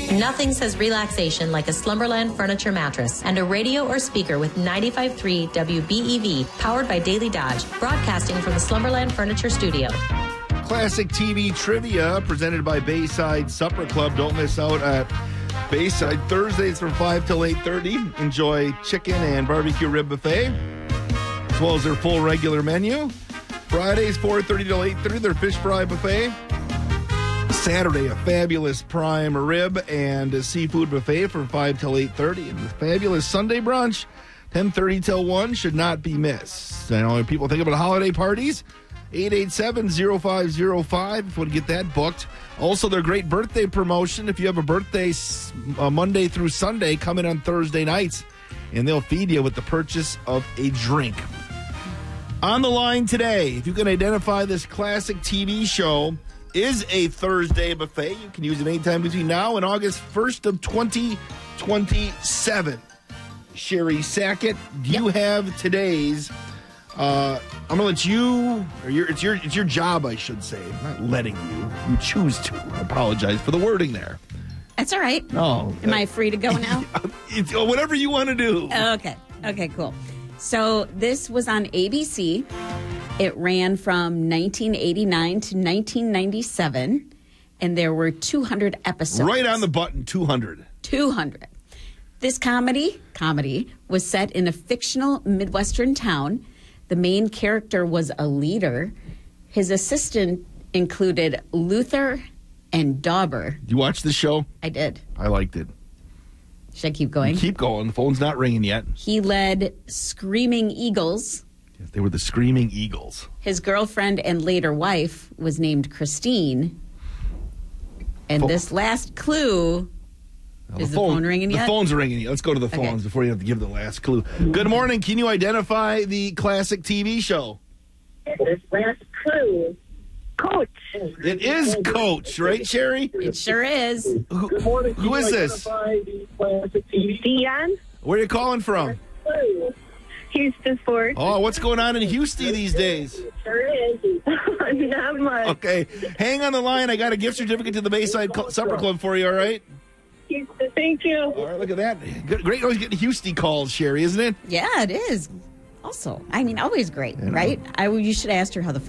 Nothing says relaxation like a Slumberland furniture mattress and a radio or speaker with 95.3 WBEV, powered by Daily Dodge, broadcasting from the Slumberland Furniture Studio. Classic TV trivia presented by Bayside Supper Club. Don't miss out at Bayside Thursdays from 5 till 8:30. Enjoy chicken and barbecue rib buffet, as well as their full regular menu. Fridays, 4:30 till 8:30, their fish fry buffet. Saturday, a fabulous prime rib and a seafood buffet from 5 till 8:30. And the fabulous Sunday brunch, 10:30 till 1, should not be missed. I know when people think about holiday parties, 887-0505 if you want to get that booked. Also, their great birthday promotion. If you have a birthday Monday through Sunday, come in on Thursday nights, and they'll feed you with the purchase of a drink. On the line today, if you can identify this classic TV show is a Thursday buffet, you can use it anytime between now and August 1st of 2027. Sherry Sackett, do you have today's... I'm gonna let you. It's your job, I should say. I'm not letting you. You choose to. I apologize for the wording there. That's all right. Oh, am I free to go now? It's whatever you want to do. Okay, cool. So this was on ABC. It ran from 1989 to 1997, and there were 200 episodes. Right on the button, 200. 200. This comedy was set in a fictional Midwestern town. The main character was a leader. His assistant included Luther and Dauber. You watched the show? I did. I liked it. Should I keep going? Keep going. The phone's not ringing yet. He led Screaming Eagles. Yes, they were the Screaming Eagles. His girlfriend and later wife was named Christine. And this last clue... Is the phone ringing yet? The phone's ringing yet. Let's go to the phones before you have to give the last clue. Good morning. Can you identify the classic TV show? This last clue. Coach. It is Coach, right, Sherry? It sure is. Good morning. Who is this? Dion. Where are you calling from? Houston Sports. Oh, what's going on in Houston these days? Sure is. Not much. Okay. Hang on the line. I got a gift certificate to the Bayside Supper Club for you, all right? Houston, thank you. All right, look at that. Great always getting Houston calls, Sherry, isn't it? Yeah, it is. Also, I mean, always great, right? You should have asked her how the